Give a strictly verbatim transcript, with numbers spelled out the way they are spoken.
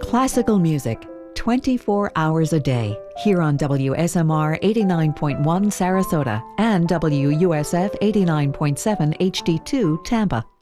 Classical music, twenty-four hours a day, here on W S M R eighty-nine point one Sarasota and W U S F eighty-nine point seven H D two Tampa.